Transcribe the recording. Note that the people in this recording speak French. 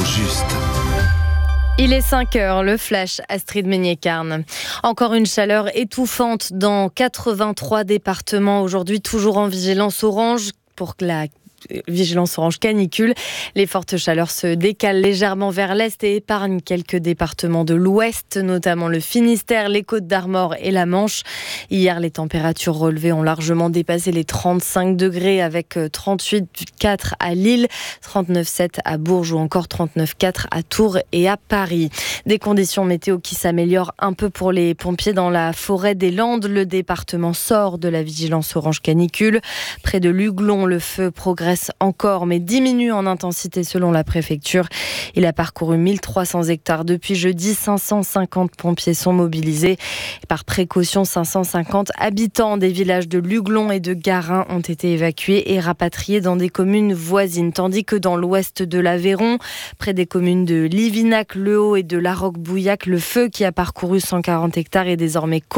juste. Il est 5h, le flash, Astrid Meignet-Carne. Encore une chaleur étouffante dans 83 départements. Aujourd'hui, toujours en vigilance orange pour la vigilance orange canicule. Les fortes chaleurs se décalent légèrement vers l'est et épargnent quelques départements de l'ouest, notamment le Finistère, les Côtes-d'Armor et la Manche. Hier, les températures relevées ont largement dépassé les 35 degrés avec 38,4 à Lille, 39,7 à Bourges ou encore 39,4 à Tours et à Paris. Des conditions météo qui s'améliorent un peu pour les pompiers dans la forêt des Landes. Le département sort de la vigilance orange canicule. Près de Luglon, le feu progresse encore, mais diminue en intensité selon la préfecture. Il a parcouru 1300 hectares depuis jeudi. 550 pompiers sont mobilisés. Et par précaution, 550 habitants des villages de Luglon et de Garin ont été évacués et rapatriés dans des communes voisines. Tandis que dans l'ouest de l'Aveyron, près des communes de Livinac, Le Haut et de Laroque-Bouillac, le feu qui a parcouru 140 hectares est désormais